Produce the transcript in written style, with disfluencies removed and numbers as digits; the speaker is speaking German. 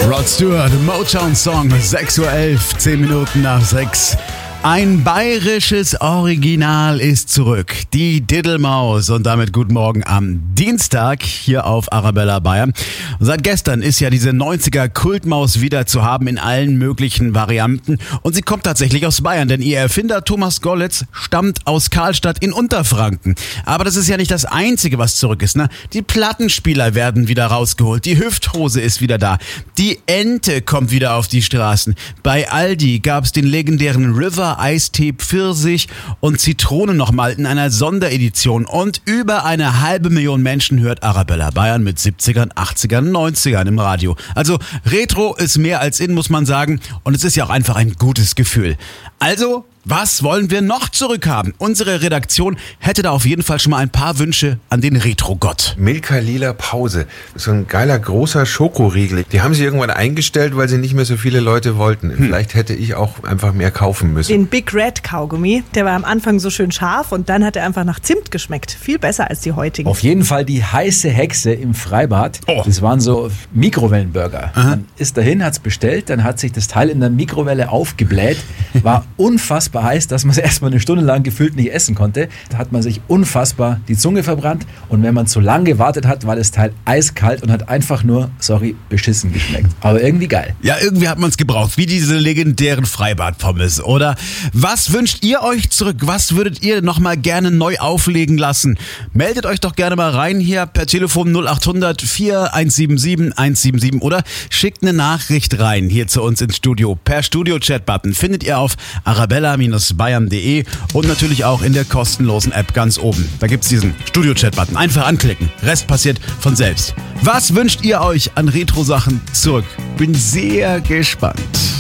Rod Stewart, Motown-Song, 6:11 Uhr, 10 Minuten nach 6. Ein bayerisches Original ist zurück. Die Diddelmaus. Und damit guten Morgen am Dienstag hier auf Arabella Bayern. Und seit gestern ist ja diese 90er Kultmaus wieder zu haben in allen möglichen Varianten. Und sie kommt tatsächlich aus Bayern, denn ihr Erfinder Thomas Gollitz stammt aus Karlstadt in Unterfranken. Aber das ist ja nicht das Einzige, was zurück ist, ne? Die Plattenspieler werden wieder rausgeholt. Die Hüfthose ist wieder da. Die Ente kommt wieder auf die Straßen. Bei Aldi gab's den legendären River Eistee, Pfirsich und Zitrone nochmal in einer Sonderedition. Und über 500.000 Menschen hört Arabella Bayern mit 70ern, 80ern, 90ern im Radio. Also Retro ist mehr als in, muss man sagen. Und es ist ja auch einfach ein gutes Gefühl. Also, was wollen wir noch zurückhaben? Unsere Redaktion hätte da auf jeden Fall schon mal ein paar Wünsche an den Retro-Gott. Milka Lila Pause. So ein geiler, großer Schokoriegel. Die haben sie irgendwann eingestellt, weil sie nicht mehr so viele Leute wollten. Vielleicht hätte ich auch einfach mehr kaufen müssen. Den Big Red Kaugummi, der war am Anfang so schön scharf und dann hat er einfach nach Zimt geschmeckt. Viel besser als die heutigen. Auf jeden Fall die heiße Hexe im Freibad. Oh. Das waren so Mikrowellenburger. Man ist dahin, hat es bestellt, dann hat sich das Teil in der Mikrowelle aufgebläht. War unfassbar heiß, dass man es erstmal eine Stunde lang gefühlt nicht essen konnte. Da hat man sich unfassbar die Zunge verbrannt und wenn man zu lang gewartet hat, war das Teil eiskalt und hat einfach nur, beschissen geschmeckt. Aber irgendwie geil. Ja, irgendwie hat man es gebraucht, wie diese legendären Freibad-Pommes, oder? Was wünscht ihr euch zurück? Was würdet ihr nochmal gerne neu auflegen lassen? Meldet euch doch gerne mal rein hier per Telefon 0800 4177 177 oder schickt eine Nachricht rein hier zu uns ins Studio. Per Studio-Chat-Button findet ihr auf arabella-bayern.de und natürlich auch in der kostenlosen App ganz oben. Da gibt's diesen Studio-Chat-Button. Einfach anklicken. Rest passiert von selbst. Was wünscht ihr euch an Retro-Sachen zurück? Bin sehr gespannt.